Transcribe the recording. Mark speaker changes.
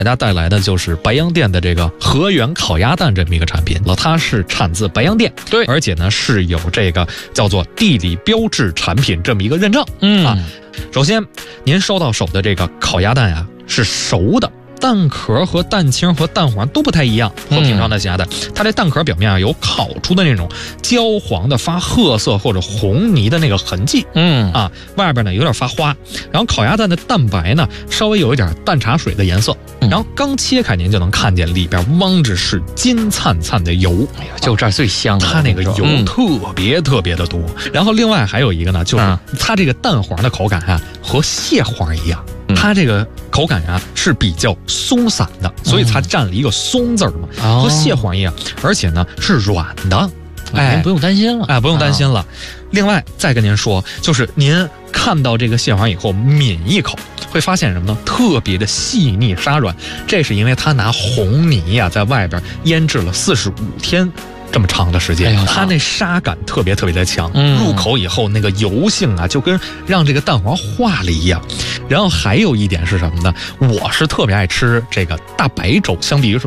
Speaker 1: 给大家带来的就是白洋淀的这个河源烤鸭蛋这么一个产品了，它是产自白洋淀，
Speaker 2: 对，
Speaker 1: 而且呢是有这个叫做地理标志产品这么一个认证。首先您收到手的这个烤鸭蛋呀是熟的。蛋壳和蛋清和蛋黄都不太一样，和平常的咸鸭蛋，它这蛋壳表面啊有烤出的那种焦黄的发褐色或者红泥的那个痕迹，外边呢有点发花，然后烤鸭蛋的蛋白呢稍微有一点淡茶水的颜色，然后刚切开您就能看见里边汪着是金灿灿的油，
Speaker 2: 哎呦，就这儿最香了，
Speaker 1: 它那个油特别的多。然后另外还有一个呢，就是它这个蛋黄的口感啊和蟹黄一样。它这个口感啊是比较松散的，所以它占了一个松字嘛，和蟹黄一样，而且呢是软的，
Speaker 2: 您不用担心了，
Speaker 1: 不用担心了。另外再跟您说，就是您看到这个蟹黄以后抿一口，会发现什么呢？特别的细腻沙软，这是因为它拿红泥呀在外边腌制了45天。这么长的时间，它那沙感特别的强，入口以后那个油性啊，就跟让这个蛋黄化了一样。然后还有一点是什么呢？我是特别爱吃这个大白粥，相比于什么